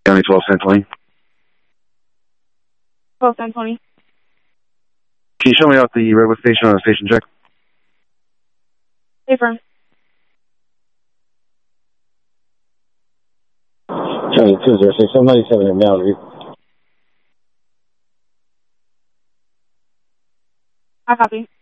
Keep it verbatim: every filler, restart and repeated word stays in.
County twelve San twenty. twelve San twenty. Can you show me out the Redwood station on a station check? Affirm. County two zero six, I'm ninety-seven in Mountain View. I copy.